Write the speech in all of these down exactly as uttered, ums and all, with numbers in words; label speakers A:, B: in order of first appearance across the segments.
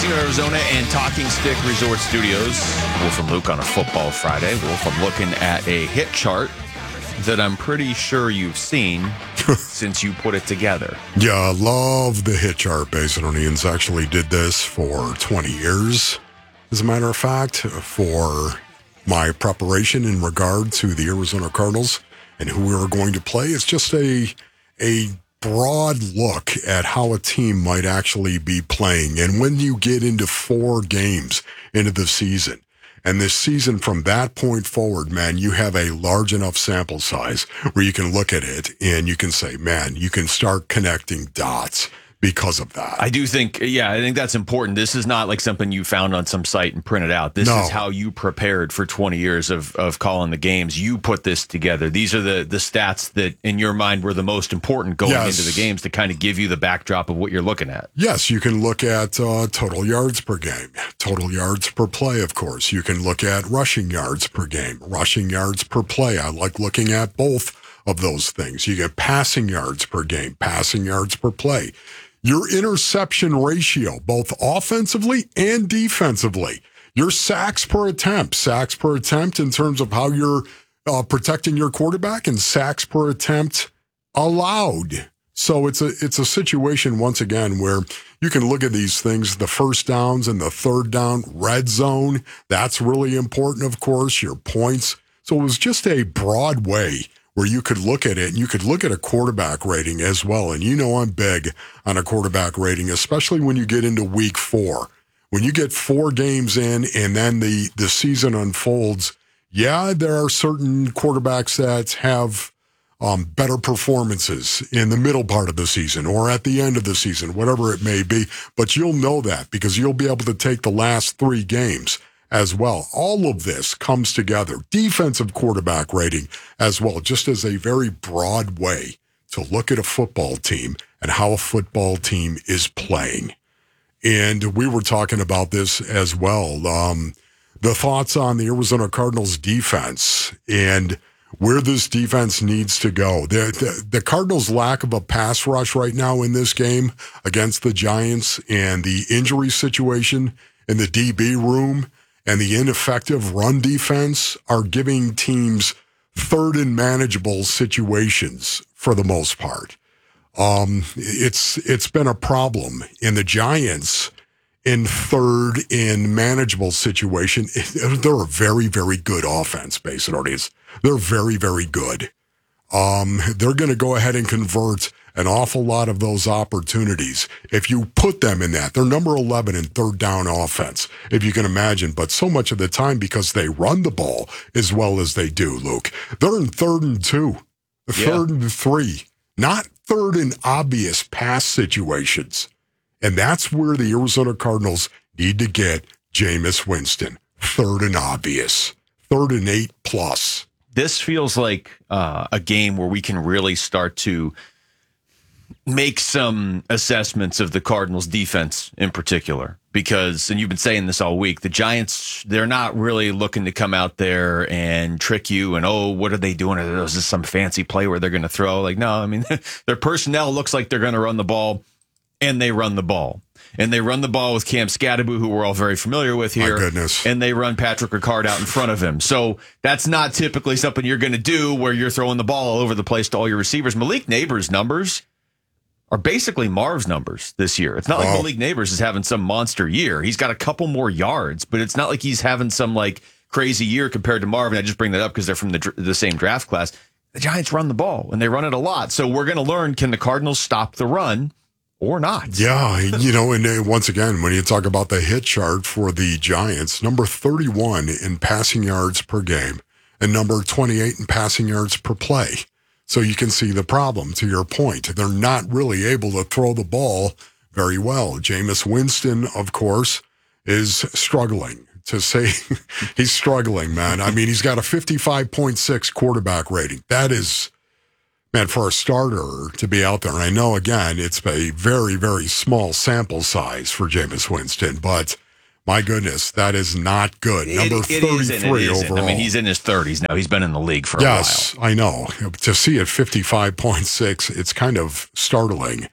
A: Mendocino, Arizona, and Talking Stick Resort Studios. Wolf and Luke on a football Friday. Wolf, I'm looking at a hit chart that I'm pretty sure you've seen since you put it together.
B: Yeah, I love the hit chart. Basinonians actually did this for twenty years, as a matter of fact, for my preparation in regard to the Arizona Cardinals and who we were going to play. It's just a a broad look at how a team might actually be playing. And when you get into four games into the season, and this season from that point forward, man, you have a large enough sample size where you can look at it and you can say, man, you can start connecting dots because of that.
A: I do think, yeah, I think that's important. This is not like something you found on some site and printed out. This
B: No.
A: is how you prepared for twenty years of, of calling the games. You put this together. These are the, the stats that, in your mind, were the most important going
B: Yes.
A: into the games to kind of give you the backdrop of what you're looking at.
B: Yes, you can look at uh, total yards per game, total yards per play, of course. You can look at rushing yards per game, rushing yards per play. I like looking at both of those things. You get passing yards per game, passing yards per play. Your interception ratio, both offensively and defensively. Your sacks per attempt, sacks per attempt in terms of how you're uh, protecting your quarterback, and sacks per attempt allowed. So it's a it's a situation, once again, where you can look at these things, the first downs and the third down, red zone. That's really important, of course, your points. So it was just a broad way where you could look at it, and you could look at a quarterback rating as well. And you know I'm big on a quarterback rating, especially when you get into week four. When you get four games in and then the, the season unfolds, yeah, there are certain quarterbacks that have um, better performances in the middle part of the season or at the end of the season, whatever it may be. But you'll know that because you'll be able to take the last three games as well. All of this comes together. Defensive quarterback rating as well, just as a very broad way to look at a football team and how a football team is playing. And we were talking about this as well. Um, the thoughts on the Arizona Cardinals defense and where this defense needs to go. The, the, the Cardinals' lack of a pass rush right now in this game against the Giants and the injury situation in the D B room and the ineffective run defense are giving teams third and manageable situations for the most part. Um, it's it's been a problem in the Giants in third and manageable situation. They're a very, very good offense, basically. They're very, very good. Um, they're going to go ahead and convert an awful lot of those opportunities if you put them in that. They're number eleven in third down offense, if you can imagine. But so much of the time, because they run the ball as well as they do, Luke, they're in third and two, third yeah. and three, not third and obvious pass situations. And that's where the Arizona Cardinals need to get Jameis Winston, third and obvious, third and eight plus.
A: This feels like uh, a game where we can really start to make some assessments of the Cardinals defense in particular, because, and you've been saying this all week, the Giants, they're not really looking to come out there and trick you and, oh, what are they doing? Is this some fancy play where they're going to throw? Like, no, I mean, their personnel looks like they're going to run the ball, and they run the ball. And they run the ball with Cam Scatterbo, who we're all very familiar with here.
B: My goodness.
A: And they run Patrick Ricard out in front of him. So that's not typically something you're going to do where you're throwing the ball all over the place to all your receivers. Malik Neighbors' numbers are basically Marv's numbers this year. It's not like
B: oh.
A: Malik Neighbors is having some monster year. He's got a couple more yards, but it's not like he's having some like crazy year compared to Marv. And I just bring that up because they're from the the same draft class. The Giants run the ball, and they run it a lot. So we're going to learn, can the Cardinals stop the run or not?
B: Yeah, you know, and uh, once again, when you talk about the hit chart for the Giants, number thirty-one in passing yards per game and number twenty-eight in passing yards per play. So you can see the problem, to your point. They're not really able to throw the ball very well. Jameis Winston, of course, is struggling. To say he's struggling, man. I mean, he's got a fifty-five point six quarterback rating. That is, man, for a starter to be out there. And I know, again, it's a very, very small sample size for Jameis Winston, but my goodness, that is not good.
A: It,
B: Number
A: it
B: thirty-three
A: isn't, it
B: overall.
A: I mean, he's in his thirties now. He's been in the league for a
B: yes,
A: while.
B: Yes, I know. To see it fifty-five point six, it's kind of startling.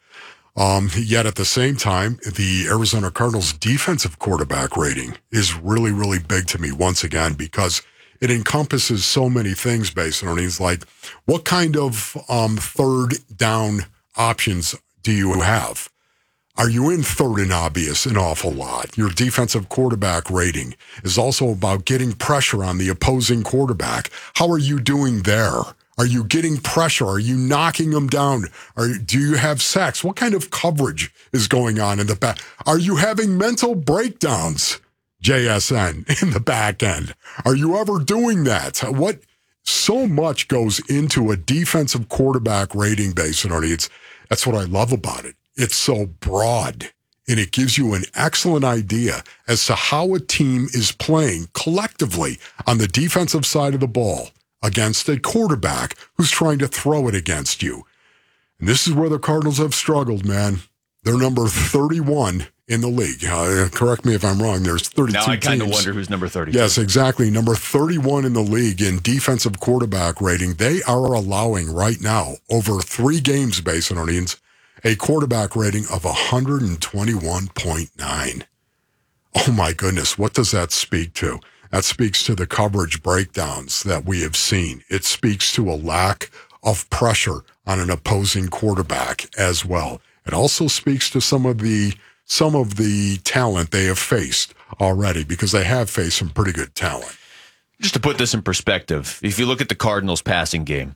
B: Um, yet at the same time, the Arizona Cardinals defensive quarterback rating is really, really big to me once again because it encompasses so many things based on it. Like, what kind of um, third down options do you have? Are you in third and obvious an awful lot? Your defensive quarterback rating is also about getting pressure on the opposing quarterback. How are you doing there? Are you getting pressure? Are you knocking them down? Are, do you have sacks? What kind of coverage is going on in the back? Are you having mental breakdowns, J S N, in the back end? Are you ever doing that? What so much goes into a defensive quarterback rating based on it. That's what I love about it. It's so broad, and it gives you an excellent idea as to how a team is playing collectively on the defensive side of the ball against a quarterback who's trying to throw it against you. And this is where the Cardinals have struggled, man. They're number thirty-one in the league. Uh, correct me if I'm wrong. There's thirty-two
A: Now I kind of
B: teams.
A: wonder who's number thirty-two.
B: Yes, exactly. Number thirty-one in the league in defensive quarterback rating. They are allowing right now over three games based on audience a quarterback rating of one twenty-one point nine. Oh my goodness, what does that speak to? That speaks to the coverage breakdowns that we have seen. It speaks to a lack of pressure on an opposing quarterback as well. It also speaks to some of the some of the talent they have faced already, because they have faced some pretty good talent.
A: Just to put this in perspective, if you look at the Cardinals passing game,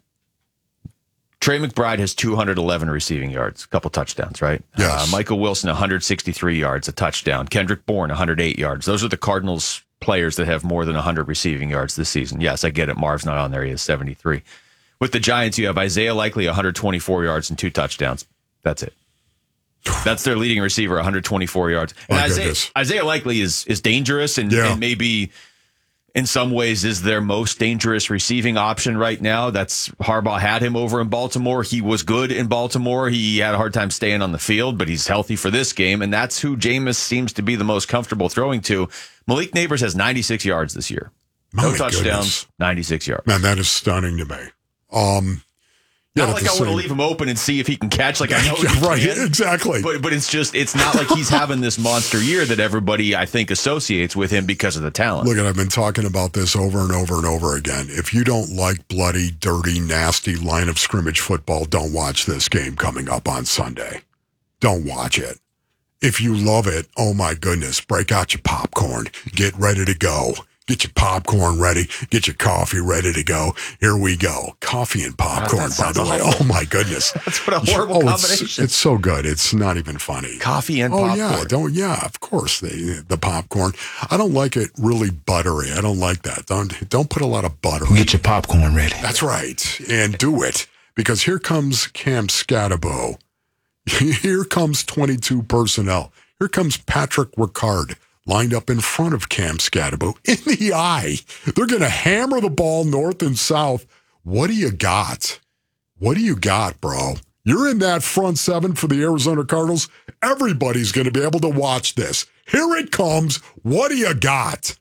A: Trey McBride has two hundred eleven receiving yards, a couple touchdowns, right?
B: Yes.
A: Uh, Michael Wilson, one hundred sixty-three yards, a touchdown. Kendrick Bourne, one hundred eight yards. Those are the Cardinals players that have more than one hundred receiving yards this season. Yes, I get it. Marv's not on there. He has seventy-three. With the Giants, you have Isaiah Likely, one hundred twenty-four yards and two touchdowns. That's it. That's their leading receiver, one hundred twenty-four yards. And
B: My
A: Isaiah,
B: goodness.
A: Isaiah Likely is is dangerous and,
B: Yeah.
A: and maybe in some ways is their most dangerous receiving option right now. That's Harbaugh had him over in Baltimore. He was good in Baltimore. He had a hard time staying on the field, but he's healthy for this game. And that's who Jameis seems to be the most comfortable throwing to. Malik Neighbors has ninety-six yards this year. No
B: My
A: touchdowns,
B: goodness.
A: ninety-six yards.
B: Man, that is stunning to me. Um,
A: Not
B: yet
A: like
B: at
A: I
B: the
A: want to
B: same-
A: leave him open and see if he can catch like I know he
B: Yeah, right,
A: can.
B: exactly.
A: But but it's just it's not like he's having this monster year that everybody I think associates with him because of the talent.
B: Look, at I've been talking about this over and over and over again. If you don't like bloody, dirty, nasty line of scrimmage football, don't watch this game coming up on Sunday. Don't watch it. If you love it, oh my goodness, break out your popcorn. Get ready to go. Get your popcorn ready. Get your coffee ready to go. Here we go. Coffee and popcorn,
A: that
B: by the
A: sounds
B: way.
A: awful.
B: Oh my goodness.
A: That's what a horrible
B: oh, it's,
A: combination.
B: it's so good. It's not even funny.
A: Coffee and
B: Oh
A: popcorn.
B: yeah, don't yeah, of course they the popcorn. I don't like it really buttery. I don't like that. Don't don't put a lot of butter.
C: Get your popcorn ready.
B: That's right, and do it because here comes Cam Scatabo. Here comes twenty-two personnel. Here comes Patrick Ricard lined up in front of Cam Scatabo in the eye. They're going to hammer the ball north and south. What do you got? What do you got, bro? You're in that front seven for the Arizona Cardinals. Everybody's going to be able to watch this. Here it comes. What do you got?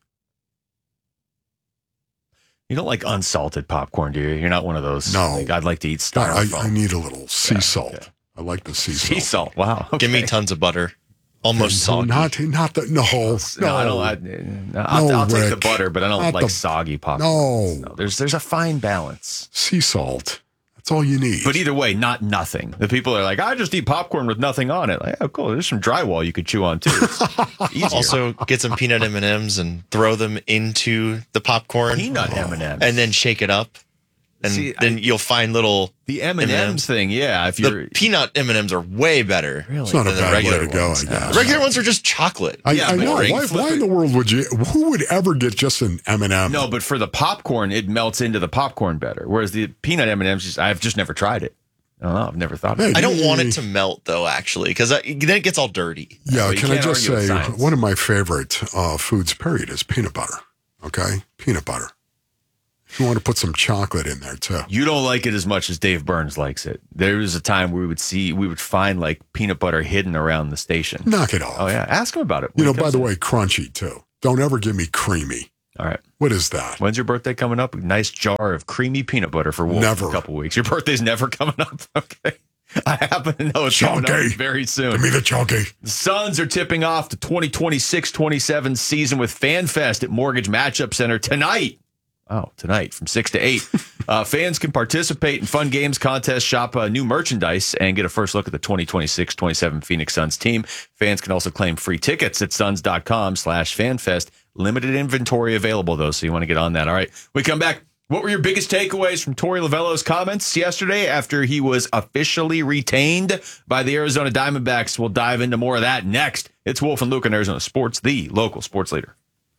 A: You don't like unsalted popcorn, do you? You're not one of those.
B: No.
A: Like, I'd like to eat
B: God, I,
A: styrofoam.
B: I need a little sea
A: Yeah,
B: salt.
A: okay.
B: I like the sea salt.
A: Sea salt. Wow.
D: Give me
A: okay.
D: tons of butter. Almost
B: No,
D: soggy.
B: Not, not the, no, no.
A: No, I don't. I, no, I'll,
B: No,
A: I'll take the
B: Rick.
A: butter, but I don't
B: Not
A: like
B: the-
A: soggy popcorn.
B: No.
A: No, there's there's a fine balance.
B: Sea salt. That's all you need.
A: But either way, not nothing. The people are like, I just eat popcorn with nothing on it. Like, oh, cool. There's some drywall you could chew on too. It's easier.
D: Also, get some peanut M and M's and throw them into the popcorn.
A: peanut M and M's.
D: And then shake it up. And
A: See,
D: then
A: I-
D: you'll find little...
A: the M and M's
D: M&Ms.
A: thing, yeah. If you're
D: The peanut M and M's are way better.
A: really,
B: it's not a
D: than the
B: bad way
D: regular
B: to go,
D: ones.
B: I guess.
D: The regular ones are just chocolate.
B: I,
A: Yeah,
B: I
A: but
B: know.
A: ring
B: Why,
A: flip
B: why in
A: it.
B: the world would you? Who would ever get just an M and M?
A: no, but for the popcorn, it melts into the popcorn better. Whereas the peanut M and M's, just, I've just never tried it. I don't know. I've never thought of
B: Hey,
A: it.
D: I don't want it to melt, though, actually, because then it gets all dirty.
B: Yeah,
A: Well, you
B: can I
A: can't
B: just
A: argue with
B: say
A: science.
B: one of my favorite uh, foods, period, is peanut butter. Okay, peanut butter. If you want to put some chocolate in there too.
A: You don't like it as much as Dave Burns likes it. There was a time where we would see, we would find like peanut butter hidden around the station.
B: Knock it off.
A: Oh yeah, ask him about it.
B: You
A: when
B: know,
A: he
B: by
A: comes
B: the
A: in.
B: way, crunchy too. Don't ever give me creamy.
A: All right.
B: What is that?
A: When's your birthday coming up? A nice jar of creamy peanut butter for Wolf
B: Never.
A: in a couple weeks. Your birthday's never coming up. Okay. I happen to know it's coming
B: Chunky.
A: up very soon.
B: Give me the chunky.
A: The Suns are tipping off the twenty twenty-six twenty-seven season with FanFest at Mortgage Matchup Center tonight. Oh, tonight from six to eight. uh, fans can participate in fun games, contests, shop uh, new merchandise, and get a first look at the twenty twenty-six twenty-seven Phoenix Suns team. Fans can also claim free tickets at suns.com slash fanfest. Limited inventory available, though, so you want to get on that. All right, we come back. What were your biggest takeaways from Torey Lovello's comments yesterday after he was officially retained by the Arizona Diamondbacks? We'll dive into more of that next. It's Wolf and Luke on Arizona Sports, the local sports leader.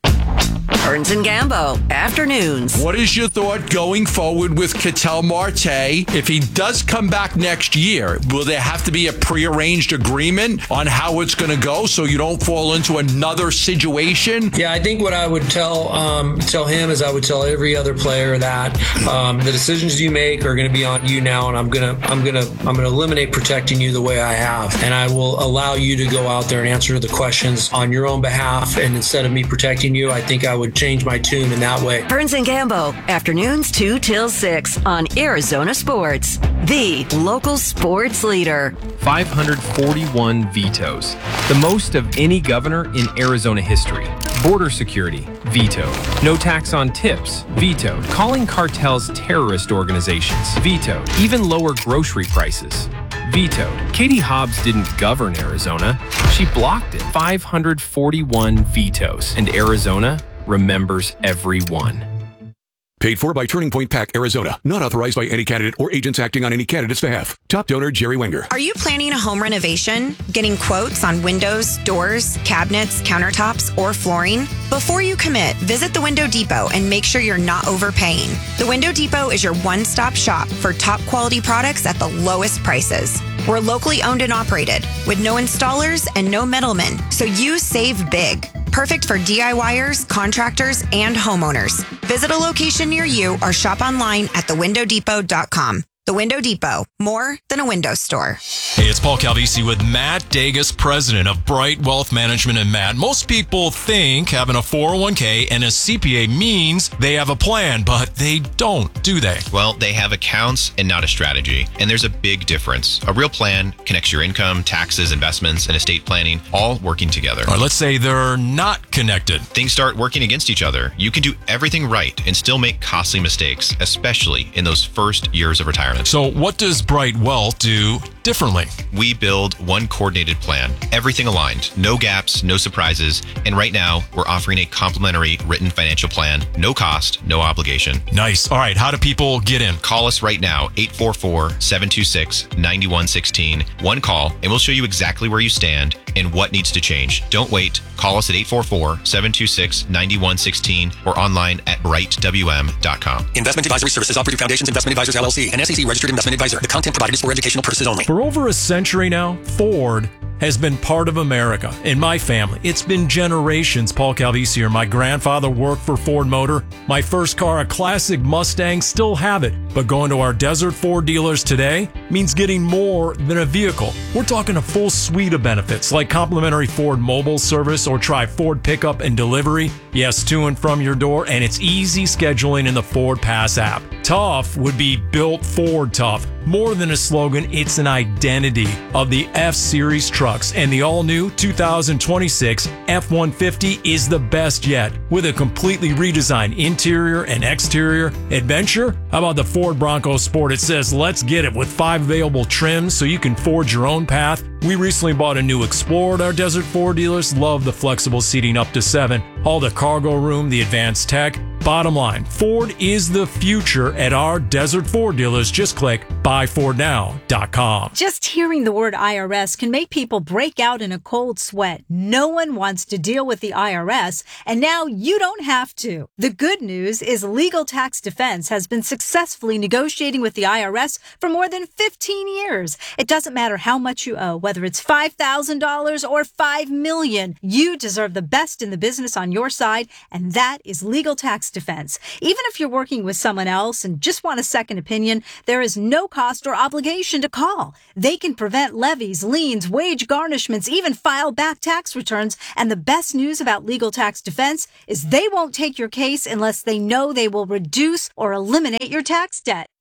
C: Burns and Gambo, afternoons.
E: What is your thought going forward with Ketel Marte? If he does come back next year, will there have to be a prearranged agreement on how it's going to go so you don't fall into another situation?
F: Yeah, I think what I would tell um, tell him is I would tell every other player that um, the decisions you make are going to be on you now, and I'm gonna I'm gonna I'm gonna eliminate protecting you the way I have, and I will allow you to go out there and answer the questions on your own behalf. And instead of me protecting you, I think I would change my tune in that way.
C: Burns and Gambo, afternoons two till six on Arizona Sports, the local sports leader.
G: five hundred forty-one vetoes, the most of any governor in Arizona history. Border security, vetoed. No tax on tips, vetoed. Calling cartels terrorist organizations, vetoed. Even lower grocery prices, vetoed. Katie Hobbs didn't govern Arizona. She blocked it. five hundred forty-one vetoes. And Arizona remembers every one.
H: Paid for by Turning Point Pack, Arizona. Not authorized by any candidate or agents acting on any candidate's behalf. Top donor, Jerry Wenger.
I: Are you planning a home renovation? Getting quotes on windows, doors, cabinets, countertops, or flooring? Before you commit, visit the Window Depot and make sure you're not overpaying. The Window Depot is your one-stop shop for top quality products at the lowest prices. We're locally owned and operated with no installers and no middlemen, so you save big. Perfect for DIYers, contractors, and homeowners. Visit a location near you or shop online at the window depot dot com. The Window Depot, more than a window store.
J: Hey, it's Paul Calvisi with Matt Dagus, president of Bright Wealth Management. And Matt, most people think having a four oh one k and a C P A means they have a plan, but they don't, do they?
K: Well, they have accounts and not a strategy. And there's a big difference. A real plan connects your income, taxes, investments, and estate planning all working together.
J: All right, let's say they're not connected.
K: Things start working against each other. You can do everything right and still make costly mistakes, especially in those first years of retirement.
J: So what does Bright Wealth do differently?
K: We build one coordinated plan, everything aligned, no gaps, no surprises. And right now, we're offering a complimentary written financial plan, no cost, no obligation.
J: Nice. All right, how do people get in?
K: Call us right now, eight four four, seven two six, nine one one six. One call, and we'll show you exactly where you stand and what needs to change. Don't wait. Call us at eight four four, seven two six, nine one one six or online at bright w m dot com.
L: Investment advisory services offered through Foundations Investment Advisors, L L C, an S E C registered investment advisor. The content provided is for educational purposes only.
J: For over a century now, Ford has been part of America. In my family, it's been generations. Paul Calvisi here. My grandfather worked for Ford Motor. My first car, a classic Mustang, still have it. But going to our Desert Ford dealers today means getting more than a vehicle. We're talking a full suite of benefits like complimentary Ford mobile service or try Ford pickup and delivery. Yes, to and from your door, and it's easy scheduling in the Ford Pass app. Tough would be built Ford tough. More than a slogan, it's an identity of the F-Series trucks. And the all-new two thousand twenty-six F one fifty is the best yet. With a completely redesigned interior and exterior. Adventure? How about the Ford Bronco Sport? It says, let's get it, with five available trims so you can forge your own path. We recently bought a new Explorer at our Desert Ford dealers. Love the flexible seating up to seven. All the cargo room, the advanced tech. Bottom line, Ford is the future at our Desert Ford dealers. Just click buy ford now dot com.
M: Just hearing the word I R S can make people break out in a cold sweat. No one wants to deal with the I R S, and now you don't have to. The good news is Legal Tax Defense has been successfully negotiating with the I R S for more than fifteen years. It doesn't matter how much you owe, whether it's five thousand dollars or five million dollars. You deserve the best in the business on your side, and that is Legal Tax Defense. Even if you're working with someone else and just want a second opinion, there is no cost or obligation to call. They can prevent levies, liens, wage garnishments, even file back tax returns. And the best news about Legal Tax Defense is they won't take your case unless they know they will reduce or eliminate your tax debt.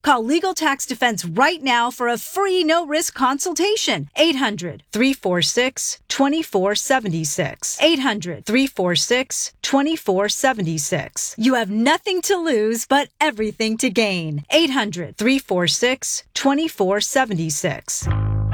M: Call Legal Tax Defense right now for a free no-risk consultation. eight hundred, three four six, two four seven six. eight hundred, three four six, two four seven six. You have nothing to lose, but everything to gain. eight hundred, three four six, two four seven six.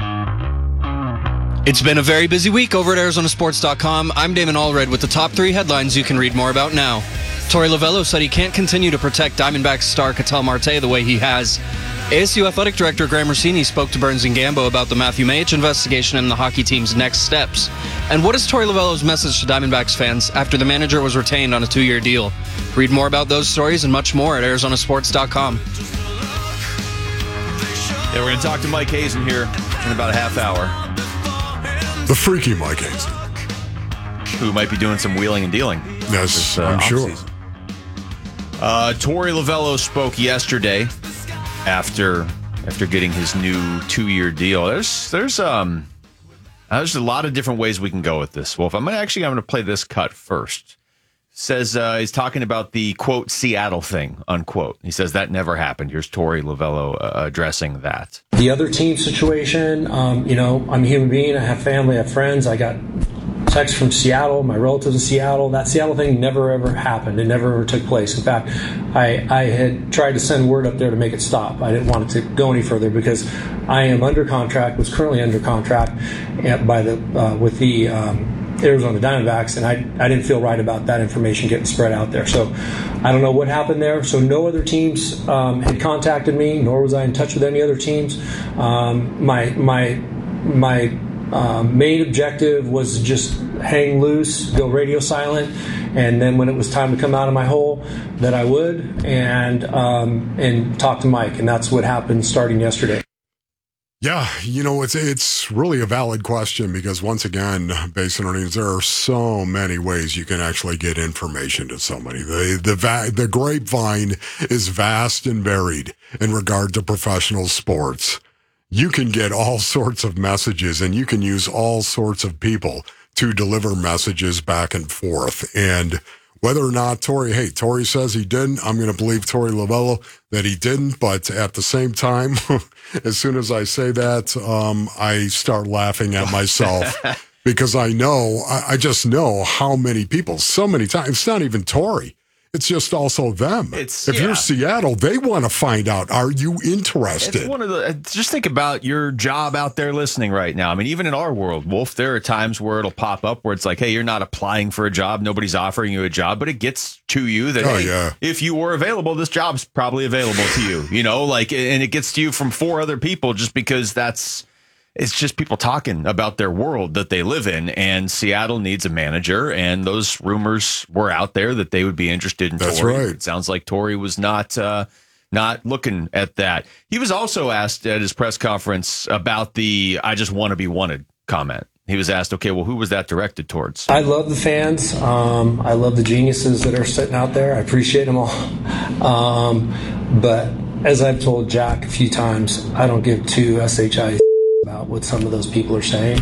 N: It's been a very busy week over at Arizona Sports dot com. I'm Damon Allred with the top three headlines you can read more about now. Torey Lovello said he can't continue to protect Diamondbacks star Ketel Marte the way he has. A S U Athletic Director Graham Rossini spoke to Burns and Gambo about the Matthew Mayich investigation and the hockey team's next steps. And what is Torey Lovello's message to Diamondbacks fans after the manager was retained on a two-year deal? Read more about those stories and much more at Arizona Sports dot com.
A: Yeah, we're going to talk to Mike Hazen here in about a half hour.
B: The freaky Mike Hazen.
A: Who might be doing some wheeling and dealing.
B: Yes,
A: this, uh,
B: I'm sure.
A: Uh, Torey Lovello spoke yesterday after after getting his new two-year deal. There's there's um there's a lot of different ways we can go with this. Wolf, I'm gonna, actually I'm going to play this cut first. Says uh, he's talking about the quote Seattle thing unquote. He says that never happened. Here's Torey Lovello uh, addressing that.
F: The other team situation, um, you know, I'm a human being. I have family, I have friends. I got texts from Seattle, my relatives in Seattle. That Seattle thing never ever happened. It never ever took place. In fact, I, I had tried to send word up there to make it stop. I didn't want it to go any further because I am under contract, was currently under contract by the uh, with the um, Arizona Diamondbacks, and I, I didn't feel right about that information getting spread out there. So I don't know what happened there. So no other teams um, had contacted me, nor was I in touch with any other teams. Um, my my my um, main objective was just hang loose, go radio silent, and then when it was time to come out of my hole, that I would, and um, and talk to Mike, and that's what happened starting yesterday.
B: Yeah, you know, it's it's really a valid question because once again, based on earnings, there are so many ways you can actually get information to somebody. The the va- the grapevine is vast and varied in regard to professional sports. You can get all sorts of messages and you can use all sorts of people to deliver messages back and forth. And whether or not Torey, hey, Torey says he didn't, I'm going to believe Torey Lovello that he didn't. But at the same time, as soon as I say that, um, I start laughing at myself because I know, I, I just know how many people, so many times, it's not even Torey. It's just also them.
A: It's,
B: if
A: yeah.
B: you're Seattle, they want to find out, are you interested?
A: It's one of the, just think about your job out there listening right now. I mean, even in our world, Wolf, there are times where it'll pop up where it's like, hey, you're not applying for a job. Nobody's offering you a job, but it gets to you that,
B: oh,
A: hey,
B: yeah.
A: if you were available, this job's probably available to you, you know, like, and it gets to you from four other people just because that's, it's just people talking about their world that they live in, and Seattle needs a manager, and those rumors were out there that they would be interested in
B: That's
A: Torey.
B: right.
A: It sounds like Torey was not uh, not looking at that. He was also asked at his press conference about the "I just want to be wanted" comment. He was asked, okay, well, who was that directed towards?
F: I love the fans. Um, I love the geniuses that are sitting out there. I appreciate them all. Um, but as I've told Jack a few times, I don't give two S H I about what some of those people are saying.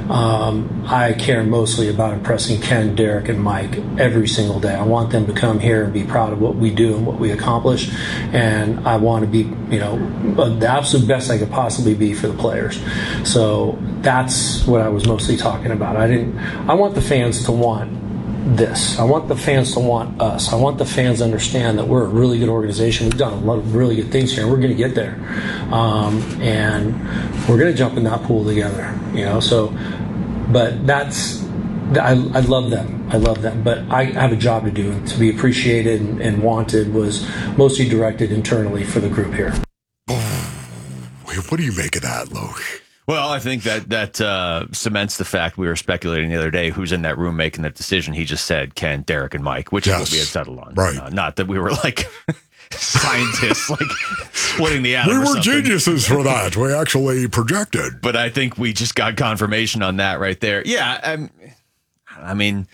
F: Um, I care mostly about impressing Ken, Derek, and Mike every single day. I want them to come here and be proud of what we do and what we accomplish, and I want to be, you know, the absolute best I could possibly be for the players. So that's what I was mostly talking about. I didn't. I want the fans to want this. I want the fans to want us. I want the fans to understand that we're a really good organization. We've done a lot of really good things here, and we're going to get there. Um, and we're going to jump in that pool together, you know. So, but that's, I, I love them. I love them. But I have a job to do, and to be appreciated and, and wanted was mostly directed internally for the group here.
B: What do you make of that, Luke?
A: Well, I think that that uh, cements the fact we were speculating the other day who's in that room making that decision. He just said Ken, Derek, and Mike, which
B: yes.
A: is what we had settled on.
B: Right.
A: Uh, not that we were like scientists, like splitting the atom.
B: We
A: or
B: were
A: something.
B: geniuses for that. We actually projected.
A: But I think we just got confirmation on that right there. Yeah, I'm, I mean,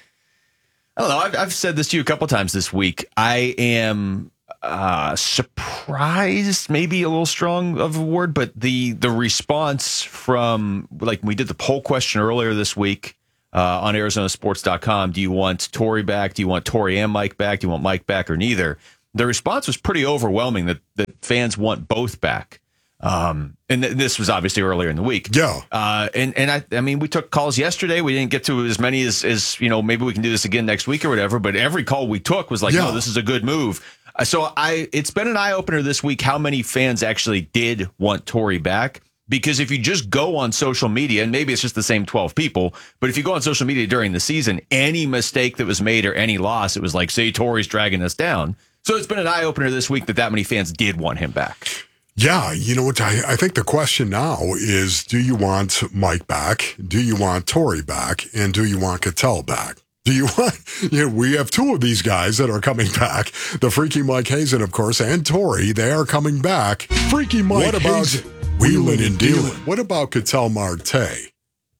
A: I don't know. I've, I've said this to you a couple times this week. I am uh, surprised, maybe a little strong of a word, but the the response from, like, we did the poll question earlier this week uh, on Arizona Sports dot com. Do you want Torey back? Do you want Torey and Mike back? Do you want Mike back or neither? the response was pretty overwhelming that, that fans want both back. Um, and th- this was obviously earlier in the week.
B: Yeah.
A: Uh, and, and I, I mean, we took calls yesterday. We didn't get to as many as, as, you know, maybe we can do this again next week or whatever, but every call we took was like,
B: Yeah.
A: no, this is a good move. Uh, So I, it's been an eye opener this week how many fans actually did want Torrey back. Because if you just go on social media, and maybe it's just the same twelve people, but if you go on social media during the season, any mistake that was made or any loss, it was like, say, Torrey's dragging us down. So it's been an eye opener this week that that many fans did want him back.
B: Yeah, you know what? I, I think the question now is, do you want Mike back? Do you want Torrey back? And do you want Cattell back? Do you want, you know, we have two of these guys that are coming back. The Freaky Mike Hazen, of course, and Torrey, they are coming back. Freaky Mike What about Hazen, wheeling and dealing? What about Cattell Marte?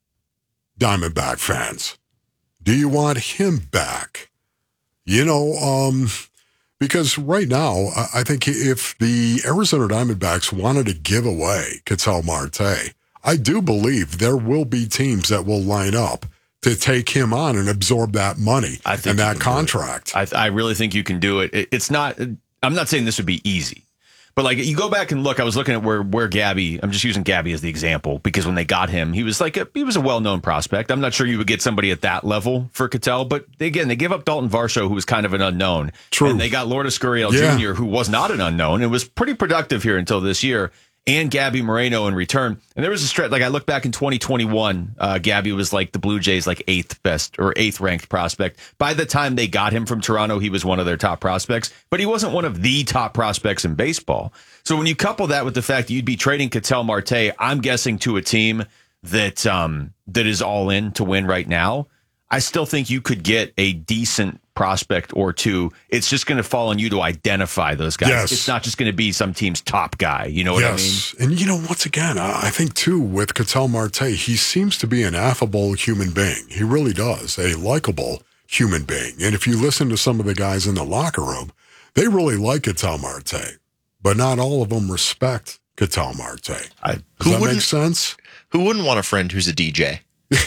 B: Diamondback fans, do you want him back? You know, um, because right now, I I think if the Arizona Diamondbacks wanted to give away Cattell Marte, I do believe there will be teams that will line up to take him on and absorb that money
A: I think
B: and
A: you
B: that
A: can do
B: contract.
A: I, I really think you can do it. it. It's not, I'm not saying this would be easy, but like you go back and look, I was looking at where, where Gabby, I'm just using Gabby as the example because when they got him, he was like, a, he was a well-known prospect. I'm not sure you would get somebody at that level for Cattell, but again, they give up Dalton Varsho, who was kind of an unknown.
B: True.
A: And they got Lourdes Gurriel
B: Yeah.
A: Junior, who was not an unknown and was pretty productive here until this year. And Gabby Moreno in return. And there was a stretch, like I look back in twenty twenty-one, uh, Gabby was like the Blue Jays, like eighth best or eighth ranked prospect. By the time they got him from Toronto, he was one of their top prospects, but he wasn't one of the top prospects in baseball. So when you couple that with the fact that you'd be trading Cattell Marte, I'm guessing to a team that, um, that is all in to win right now, I still think you could get a decent prospect or two. It's just going to fall on you to identify those guys.
B: Yes.
A: It's not just going to be some team's top guy. You know what
B: Yes. I mean? And you know, once again, I I think too, with Cattell Marte, he seems to be an affable human being. He really does, a likable human being. And if you listen to some of the guys in the locker room, they really like Cattell Marte, but not all of them respect Cattell Marte.
A: I,
B: Does
D: Who
B: that make
D: wouldn't-
B: sense?
D: Who wouldn't want a friend who's a D J?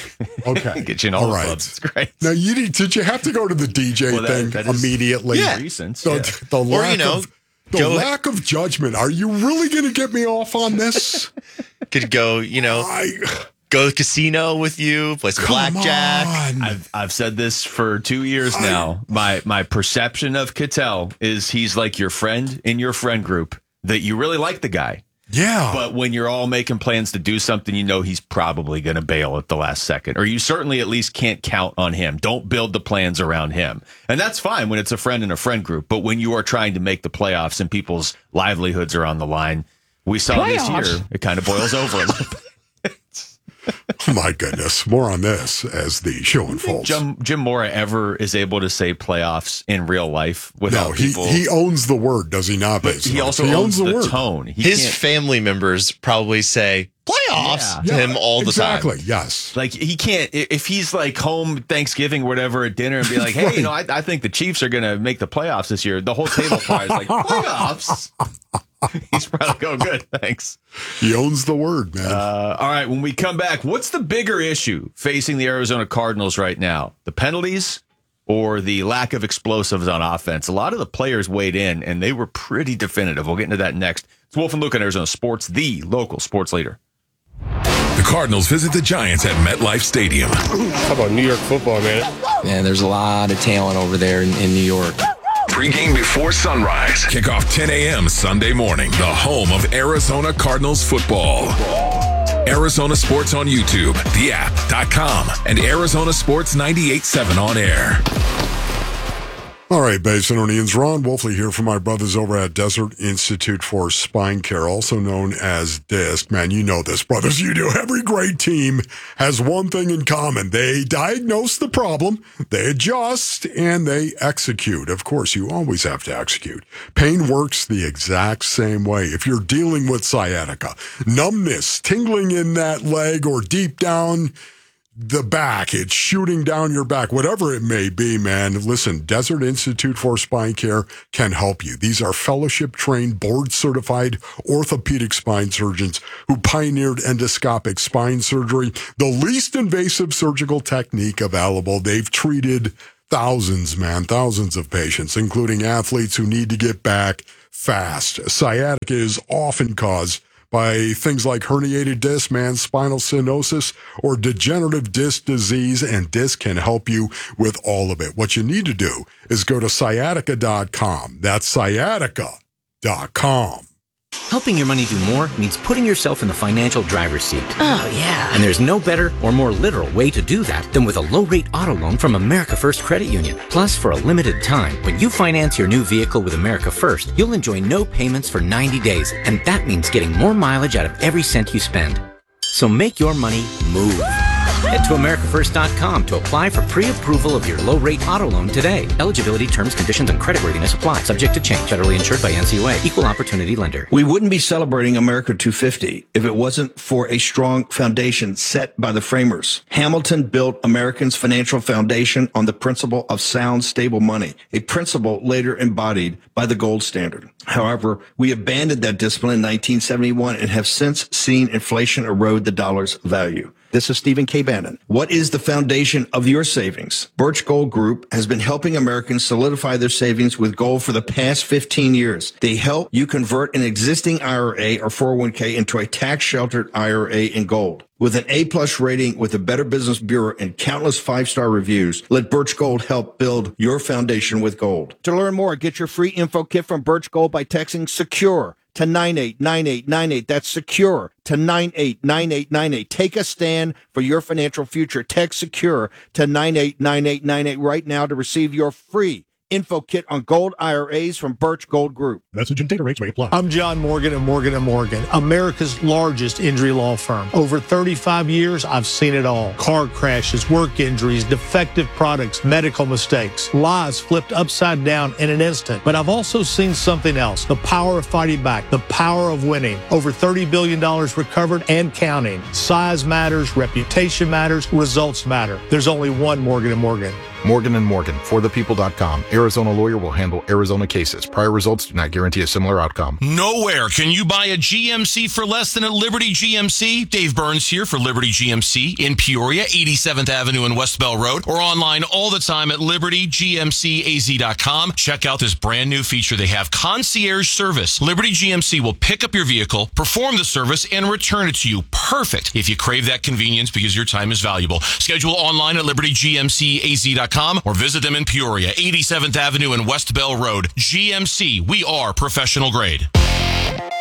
B: Okay.
A: Get you in all,
B: All
A: the
B: right.
A: clubs. It's great.
B: Now, you did, did you have to go to the D J
A: Well, that-
B: thing
A: that is
B: immediately?
D: Yeah.
A: Recent,
B: The,
A: yeah.
B: the
D: Or,
B: lack
D: you know,
B: of, the
D: go-
B: lack of judgment. Are you really going to get me off on this?
D: Could go, you know,
B: I,
D: go to the casino with you, play some
B: come
D: blackjack.
B: on.
A: I've I've said this for two years now. My my perception of Cattell is he's like your friend in your friend group that you really like the guy.
B: Yeah.
A: But when you're all making plans to do something, you know he's probably going to bail at the last second, or you certainly at least can't count on him. Don't build the plans around him. And that's fine when it's a friend in a friend group. But when you are trying to make the playoffs and people's livelihoods are on the line, we saw this year, it kind of boils over a little bit.
B: Oh my goodness. More on this as the show unfolds.
A: Jim, Jim Mora ever is able to say playoffs in real life without
B: no, he,
A: people.
B: he owns the word, does he not?
A: But he also
B: he
A: owns, the
B: word.
A: tone. He
D: His
A: can't-
D: family members probably say playoffs
A: Yeah.
D: to him all the
B: exactly,
D: time.
B: yes.
A: Like he can't if he's like home Thanksgiving or whatever at dinner and be like, hey,
B: Right.
A: you know, I, I think the Chiefs are going to make the playoffs this year. The whole table probably is like playoffs. He's probably going good. Thanks.
B: He owns the word, man.
A: Uh, all right. When we come back, what's the bigger issue facing the Arizona Cardinals right now? The penalties or the lack of explosives on offense? A lot of the players weighed in and they were pretty definitive. We'll get into that next. It's Wolf and Luke on Arizona Sports, the local sports leader.
O: The Cardinals visit the Giants at MetLife Stadium.
P: How about New York football, man?
Q: Man, there's a lot of talent over there in, in New York.
O: Pre-game before sunrise. Kickoff ten a.m. Sunday morning. The home of Arizona Cardinals football. Arizona Sports on YouTube, the app dot com, and Arizona Sports ninety-eight point seven on air.
B: All right, Basinonians, Ron Wolfley here from my brothers over at Desert Institute for Spine Care, also known as DISC. Man, you know this, brothers. You do. Every great team has one thing in common. They diagnose the problem, they adjust, and they execute. Of course, you always have to execute. Pain works the exact same way. If you're dealing with sciatica, numbness, tingling in that leg or deep down the back, it's shooting down your back, whatever it may be, man. Listen, Desert Institute for Spine Care can help you. These are fellowship-trained, board-certified orthopedic spine surgeons who pioneered endoscopic spine surgery, the least invasive surgical technique available. They've treated Thousands, man, thousands of patients, including athletes who need to get back fast. Sciatica is often caused by things like herniated disc, man, spinal stenosis, or degenerative disc disease, and Disc can help you with all of it. What you need to do is go to sciatica dot com. That's sciatica dot com.
R: Helping your money do more means putting yourself in the financial driver's seat.
C: Oh, yeah.
R: And there's no better or more literal way to do that than with a low-rate auto loan from America First Credit Union. Plus, for a limited time, when you finance your new vehicle with America First, you'll enjoy no payments for ninety days, and that means getting more mileage out of every cent you spend. So make your money move. Head to america first dot com to apply for pre-approval of your low-rate auto loan today. Eligibility, terms, conditions, and creditworthiness apply. Subject to change. Federally insured by N C U A. Equal opportunity lender.
S: We wouldn't be celebrating America two fifty if it wasn't for a strong foundation set by the framers. Hamilton built Americans' financial foundation on the principle of sound, stable money, a principle later embodied by the gold standard. However, we abandoned that discipline in nineteen seventy-one and have since seen inflation erode the dollar's value. This is Stephen K. Bannon. What is the foundation of your savings? Birch Gold Group has been helping Americans solidify their savings with gold for the past fifteen years. They help you convert an existing I R A or four oh one k into a tax-sheltered I R A in gold. With an A-plus rating with the Better Business Bureau and countless five-star reviews, let Birch Gold help build your foundation with gold. To learn more, get your free info kit from Birch Gold by texting SECURE to nine eight nine eight nine eight. That's SECURE to nine eight nine eight nine eight. Take a stand for your financial future. Text SECURE to nine eight nine eight nine eight right now to receive your free info kit on gold I R As from Birch Gold Group.
T: Message and data rates may apply. I'm John Morgan of Morgan and Morgan, America's largest injury law firm. Over thirty-five years, I've seen it all. Car crashes, work injuries, defective products, medical mistakes, lies flipped upside down in an instant. But I've also seen something else, the power of fighting back, the power of winning. Over thirty billion dollars recovered and counting. Size matters, reputation matters, results matter. There's only one Morgan and Morgan.
U: Morgan and Morgan, for the people dot com. Arizona lawyer will handle Arizona cases. Prior results do not guarantee a similar outcome.
V: Nowhere can you buy a G M C for less than at Liberty G M C. Dave Burns here for Liberty G M C in Peoria, eighty-seventh Avenue and West Bell Road, or online all the time at liberty g m c a z dot com. Check out this brand new feature they have, concierge service. Liberty G M C will pick up your vehicle, perform the service, and return it to you. Perfect if you crave that convenience because your time is valuable. Schedule online at liberty g m c a z dot com or visit them in Peoria, eighty-seventh Avenue and West Bell Road. G M C, we are professional grade.